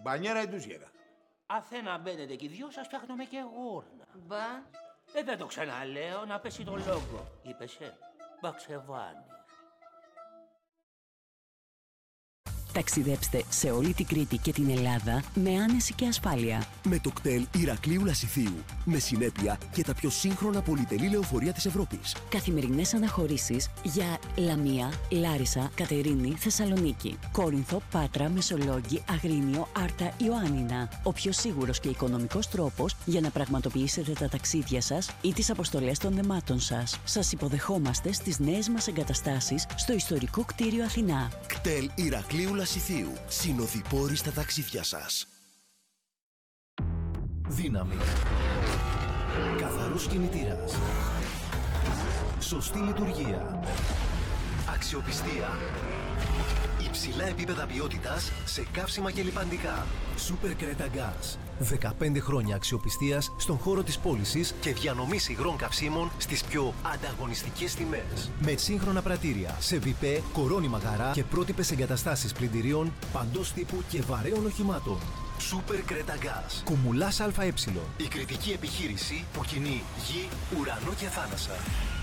Bañera entusiasta. Αθένα μπαίνετε και οι δυο σας, φτιάχνουμε και γούρνα. Μπα. Δεν το ξαναλέω, να πέσει το λόγο. Είπεσαι, Μπαξεβάνη. Ταξιδέψτε σε όλη την Κρήτη και την Ελλάδα με άνεση και ασφάλεια. Με το κτέλ Ηρακλείου Λασιθίου. Με συνέπεια και τα πιο σύγχρονα πολυτελή λεωφορεία της Ευρώπης. Καθημερινές αναχωρήσεις για Λαμία, Λάρισα, Κατερίνη, Θεσσαλονίκη, Κόρινθο, Πάτρα, Μεσολόγγι, Αγρίνιο, Άρτα, Ιωάννινα. Ο πιο σίγουρος και οικονομικός τρόπος για να πραγματοποιήσετε τα ταξίδια σας ή τις αποστολές των δεμάτων σας. Σας υποδεχόμαστε στις νέες μας εγκαταστάσεις στο ιστορικό κτίριο Αθηνά. Κτέλ Ηρακλείου Λασιθίου. Συνοδοιπόροι στα ταξίδια σας. Δύναμη. Καθαρός κινητήρας. Σωστή λειτουργία. Αξιοπιστία. Υψηλά επίπεδα ποιότητας σε καύσιμα και λιπαντικά. Super Creta Gas. 15 χρόνια αξιοπιστίας στον χώρο της πώλησης και διανομής υγρών καυσίμων στις πιο ανταγωνιστικές τιμές. Με σύγχρονα πρατήρια, σε βιπέ, κορώνη μαγαρά και πρότυπες εγκαταστάσεις πλυντηρίων παντός τύπου και βαρέων οχημάτων. Super Creta Gas. Κουμουλάς ΑΕ. Η κριτική επιχείρηση που κινεί γη, ουρανό και θάλασσα.